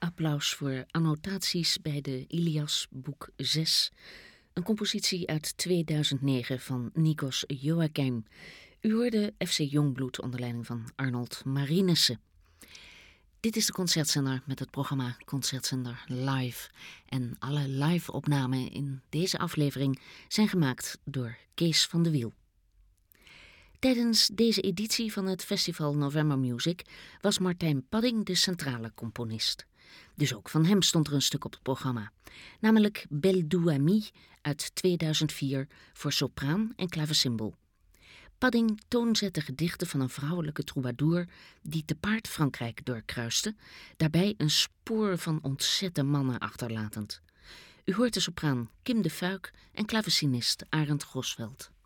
applaus voor annotaties bij de Ilias, boek 6. Een compositie uit 2009 van Nikos Joachim. U hoorde FC Jongbloed onder leiding van Arnold Marinessen. Dit is de Concertzender met het programma Concertzender Live. En alle live-opnamen in deze aflevering zijn gemaakt door Kees van de Wiel. Tijdens deze editie van het festival November Music was Martijn Padding de centrale componist. Dus ook van hem stond er een stuk op het programma. Namelijk Belle Doux Amie uit 2004 voor sopraan en klavecimbal. Padding toonzette gedichten van een vrouwelijke troubadour die te paard Frankrijk doorkruiste, daarbij een spoor van ontzette mannen achterlatend. U hoort de sopraan Kim de Fuik en klavecinist Arend Grosveld.